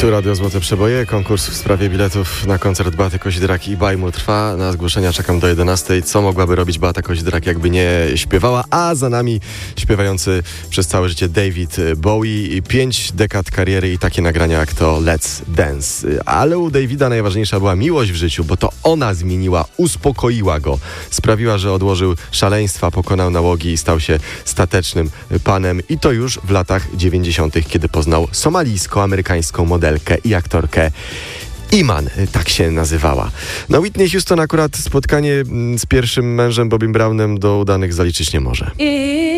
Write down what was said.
Tu Radio Złote Przeboje. Konkurs w sprawie biletów na koncert Beaty Koźdrak i Bajmu trwa. Na zgłoszenia czekam do 11. Co mogłaby robić Beata Koźdrak, jakby nie śpiewała? A za nami śpiewający przez całe życie David Bowie. 5 dekad kariery i takie nagrania jak to Let's Dance. Ale u Davida najważniejsza była miłość w życiu, bo to ona zmieniła, uspokoiła go. Sprawiła, że odłożył szaleństwa, pokonał nałogi i stał się statecznym panem. I to już w latach 90., kiedy poznał somalijsko-amerykańską modelkę i aktorkę Iman, tak się nazywała. No Whitney Houston akurat spotkanie z pierwszym mężem Bobim Brownem do udanych zaliczyć nie może.